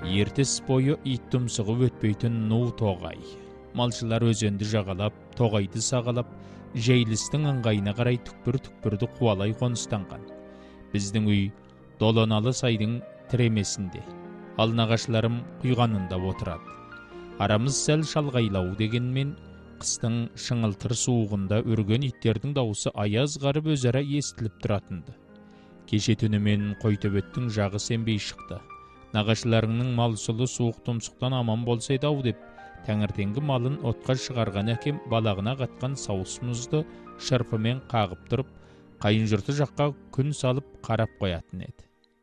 Ертіс бойы ит тұмсығы өтпейтін ну тоғай. Малшылар өзенді жағалап, тоғайды сағалап, жейлістің ыңғайына қарай түкпір-түкпірді қуалай қоныстанған. Біздің үй Долоналы сайдың тіремесінде, ал нағашыларым құйғанында отырады. Арамыз сәл шалғайлау дегенмен, қыстың шыңылтыр суығында үрген иттердің дауысы аяз қарып өзара естіліп тұратынды. Кеше түнімен Қойтөбеттің жағы сенбей шықты. Нағашыларыңның мал сұлы суық тұмсықтан аман болсайды ау деп, таңертеңгі малын отқа шығарған әкем балағына қатқан сауыс мұзды шырпымен қағып тұрып, қайын жұрты жаққа күн салып қарап қоятын еді.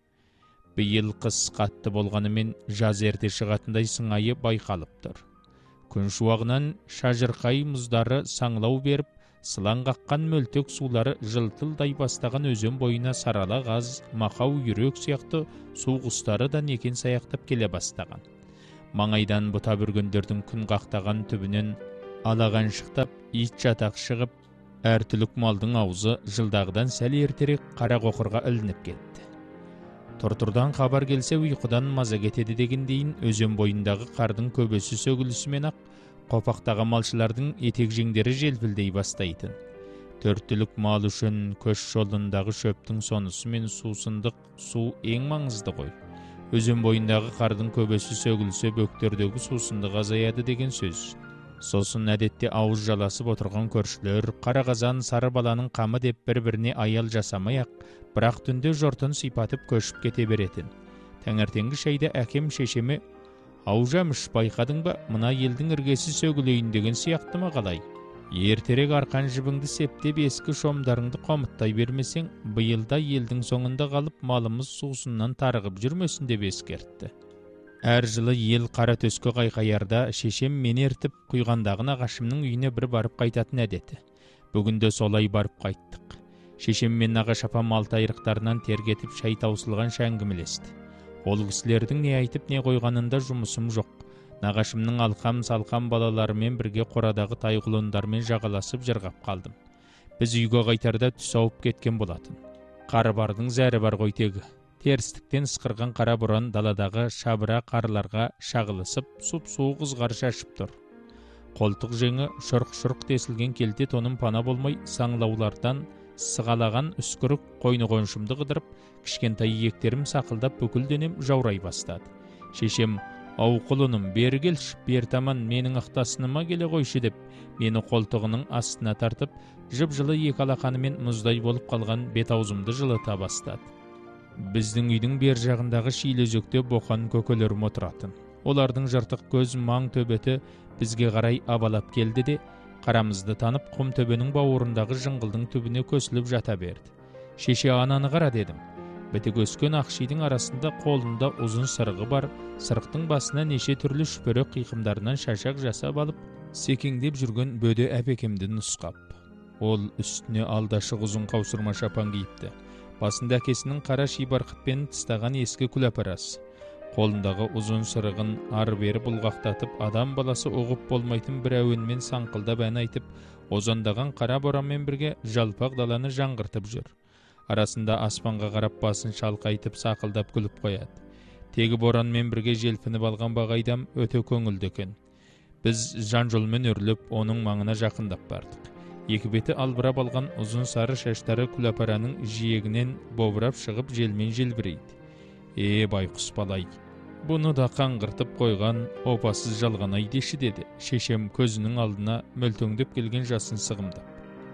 Биыл қыс қатты болғанымен жаз ерте шығатындай сыңайы байқалып тұр. Күн шуағынан шажырқай мұздары саңлау беріп, сылаң қаққан мөлтек сулары жылтылдай бастаған өзен бойына сарала ғаз, мақау үйрек сияқты су құстары да некен саяқтап келе бастаған. Маңайдан бұта бүргендердің күн қақтаған түбінен алаған шықтап, ит жатақ шығып, әр түлік малдың аузы жылдағыдан сәл ертерек қара қоқырға ілініп кетті. Тұртырдан хабар келсе ұйқыдан маза кетеді дегендейін өзен бойындағы қардың көбесі сөгілісімен ақ қопақтағы малшылардың етек жеңдері желпілдей бастайтын. Төрттілік мал үшін көш жолындағы шөптің сонысы мен сусындық су ең маңызды ғой. Өзен бойындағы қардың көбесі сөгілсе бөктердегі сусындық азаяды деген сөз. Сосын әдетте ауыз жаласып отырған көршілер қара қазан сары баланың қамы деп бір-біріне аял жасамай-ақ, бірақ түнде жортын сипатып көшіп кете беретін. Таңертеңгі шайда әкем шешеме «Ау Жәміш, байқадың ба, мына елдің іргесі сөгілейін» деген сияқты ма қалай? Ертерек арқан жібіңді септеп ескі шомдарыңды қомыттай бермесең, биылда елдің соңында қалып малымыз сусыннан тарығып жүрмесін деп ескертті. Әр жылы ел қара төскі қайқаярда шешем мені ертіп құйғандағы нағашымның үйіне бір барып қайтатын әдеті. Бүгінде солай барып қайттық. Шешем мен нағаш апам малтайырықтарынан тергетіп шай таусылған әңгімелесті. Ол кісілердің не айтып не қойғанында жұмысым жоқ. Нағашымның алқам-салқам балаларымен бірге қорадағы тайғұлындармен жағаласып жырғап қалдым. Біз үйге қайтарда түс ауып кеткен болатын. Қары бардың зәрі бар ғой тегі. Терістіктен ысқырған қара боран даладағы шабыра қарларға шағылысып, суп-суық ызғар шашып тұр. Қолтық жеңі шұрқ-шұрқ тесілген келте тоным пана болмай, саңлаулардан сығалаған үскірік қойны қоншымды қыдырып, кішкентай иектерім сақылдап бүкіл денем жаурай бастады. Шешем, «Ау құлыным, бері келші, бер таман менің ықтасыныма келе қойшы» деп, мені қолтығының астына тартып, жып-жылы екі алақанымен мұздай болып қалған бет-аузымды жылыта бастады. Біздің үйдің бер жағындағы шилезөкте боқан көкелерім отыратын. Олардың жыртық көз маң төбеті бізге қарай абалап келді де, қарамызды танып құм төбенің бауырындағы жыңғылдың түбіне көсіліп жата берді. «Шеше, ананы қара» дедім. Бітік өскен ақшидың арасында қолында ұзын сырығы бар, сырықтың басына неше түрлі шүпірі қиқымдарынан шашақ жасап алып, секеңдеп жүрген бөде әпекемді нұсқап. Ол үстіне алдашық ұзын қаусырма шапан киіпті. Басында әкесінің қара шибарқытпен тыстаған ескі күләпарасы. Қолындағы ұзын сырығын ары-бері бұлғақтатып, адам баласы ұғып болмайтын бір әуенмен саңқылдап ән айтып, озандаған қара боранмен бірге жалпақ даланы жаңғыртып жүр. Арасында аспанға қарап басын шалқайтып сақылдап күліп қояды. Тегі боранмен бірге желпініп алған бағайдам өте көңілді екен. Біз жан жолмен өрліп, оның маңына жақындап бардық. Екі беті албырап алған ұзын сары шаштары күләпараның жиегінен бобырап шығып желмен желбірейді. Байқұс балай, бұны да қаңғыртып қойған опасыз жалғанай деші деді. Шешем көзінің алдына мөлтөңдеп келген жасын сығымдап.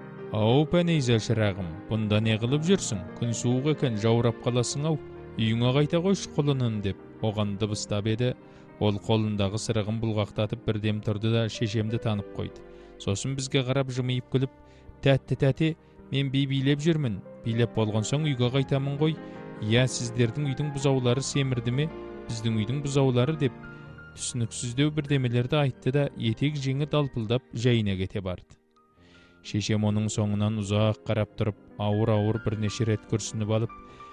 «Ау пәнейза шырағым, бұнда не қылып жүрсің? Күн суық екен, жаурап қаласың ау. Үйіңе қайта қойшы құлынын» деп оған дыбыстап еді. Ол қолындағы сырығын бұлғақтатып бірдем тұрды да шешемді танып қойды. Сосын бізге қарап жымиып күліп, «Тәтті, мен билеп жүрмін. Билеп болған соң үйге қайтамын ғой. Я, сіздердің үйдің бұзаулары семірді ме? Біздің үйдің бұзаулары» деп түсініксіздеу бірдемелерді айтты да етек жеңі далпылдап жайына кете барды. Шешем оның соңынан ұзақ қарап тұрып, ауыр-ауыр бірнеше рет күрсініп алып,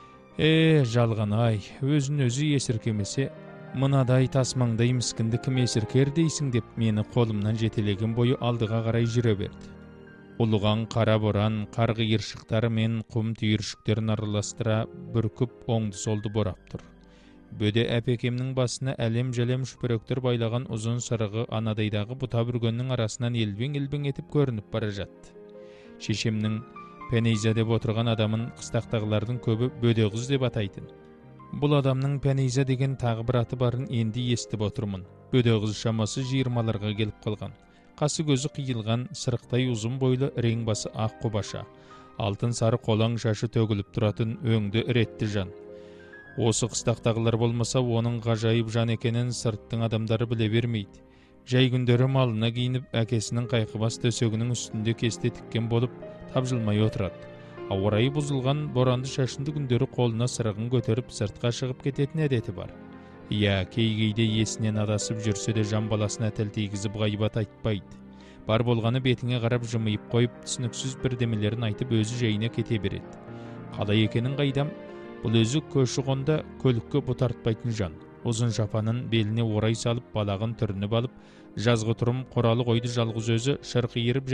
жалған-ай, өзін-өзі есіркемесе, мынадай тасмаңдай міскінді кім есіркер дейсің деп мені қолымнан жетелеген бойы алдыға қарай жүре берді. Ұлыған қара боран, қар қиыршықтары мен құм түйіршіктерін араластыра бүркіп оңды-солды борап тұр. Бөде әпекемнің басына әлем-жәлем шүпіректер байлаған ұзын сырығы анадайдағы бұта бүргеннің арасынан елбең-елбең етіп көрініп бара жатты. Шешемнің Пәнейза деп отырған адамын қыстақтағылардың көбі бөде қыз деп атайтын. Бұл адамның Пәнейза деген тағы бір аты барын енді естіп отырмын. Бөде қыз шамасы 20-ларға келіп қалған. Қасы көзі қиылған, сырықтай ұзын бойлы, рең басы ақ құбаша. Алтын сары қолаң шашы төгіліп тұратын өңді іретті жан. Осы қыстақтағылар болмаса, оның ғажайып жан екенін сырттың адамдары біле бермейді. Жай күндері малына киініп, әкесінің қайқыбас төсегінің үстінде кесте тіккен болып, тапжылмай отырады. Ауа райы бұзылған боранды шашынды күндері қолына сырығын көтеріп сыртқа шығып кететін әдеті бар. Иә, кей-кейде есінен адасып жүрсе де жан баласына тіл тигізіп ғайбат айтпайды. Бар болғаны бетіңе қарап жымиып қойып, түсініксіз бірдемелерін айтып өзі жайына кете береді. Қалай екенін қайдам, бұл өзі көші-қонда көлікке бұтартпайтын жан. Ұзын жапанын беліне орай салып, балағын түрініп алып, жазғы тұрым қоралы қойды жалғыз өзі шырқиырып